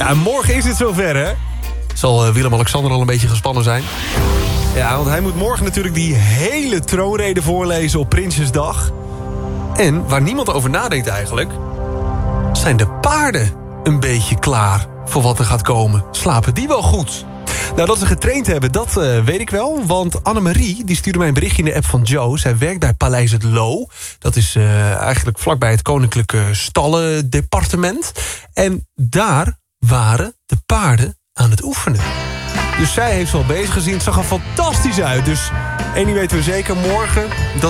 Ja, en morgen is het zover, hè? Zal Willem-Alexander al een beetje gespannen zijn? Ja, want hij moet morgen natuurlijk die hele troonrede voorlezen op Prinsjesdag. En waar niemand over nadenkt eigenlijk, zijn de paarden een beetje klaar voor wat er gaat komen. Slapen die wel goed? Nou, dat ze getraind hebben, dat weet ik wel. Want Annemarie, die stuurde mij een berichtje in de app van Joe. Zij werkt bij Paleis het Loo. Dat is eigenlijk vlakbij het Koninklijke Stallendepartement. En daar waren de paarden aan het oefenen. Dus zij heeft ze al bezig gezien. Het zag er fantastisch uit. Dus één ding weten we zeker, morgen, dat